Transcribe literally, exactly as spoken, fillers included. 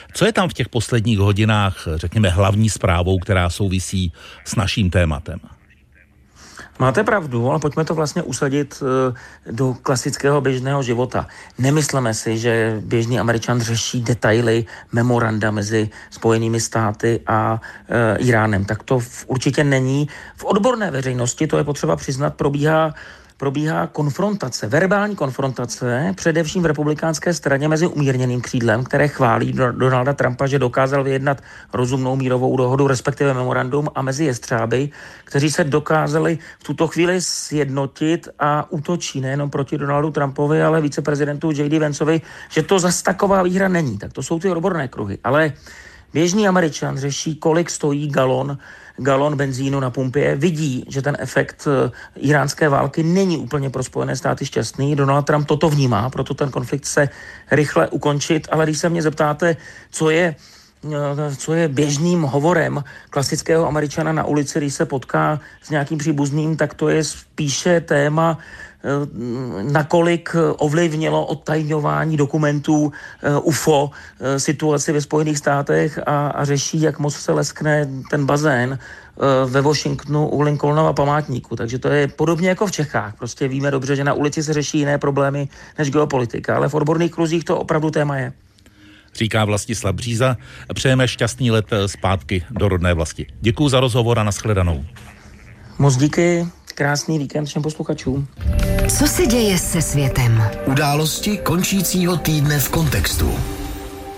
Co je tam v těch posledních hodinách, řekněme, hlavní zprávou, která souvisí s naším tématem? Máte pravdu, ale pojďme to vlastně usadit do klasického běžného života. Nemyslíme si, že běžný Američan řeší detaily memoranda mezi Spojenými státy a e, Iránem. Tak to určitě není. V odborné veřejnosti, to je potřeba přiznat, probíhá probíhá konfrontace, verbální konfrontace, především v republikánské straně mezi umírněným křídlem, které chválí Donalda Trumpa, že dokázal vyjednat rozumnou mírovou dohodu, respektive memorandum, a mezi jestřáby, kteří se dokázali v tuto chvíli sjednotit a útočí nejenom proti Donaldu Trumpovi, ale viceprezidentu J D Vanceovi, že to zas taková výhra není. Tak to jsou ty odborné kruhy. Ale běžný Američan řeší, kolik stojí galon galon benzínu na pumpě, vidí, že ten efekt iránské války není úplně pro Spojené státy šťastný. Donald Trump toto vnímá, proto ten konflikt se rychle ukončit, ale když se mě zeptáte, co je co je běžným hovorem klasického Američana na ulici, když se potká s nějakým příbuzným, tak to je spíše téma, nakolik ovlivnilo odtajňování dokumentů U F O situaci ve Spojených státech a, a řeší, jak moc se leskne ten bazén ve Washingtonu u Lincolnova památníku. Takže to je podobně jako v Čechách. Prostě víme dobře, že na ulici se řeší jiné problémy než geopolitika, ale v odborných kruzích to opravdu téma je. Říká Vlastislav Bříza. Přejeme šťastný let zpátky do rodné vlasti. Děkuju za rozhovor a nashledanou. Moc díky, krásný víkend všem posluchačům. Co se děje se světem? Události končícího týdne v kontextu.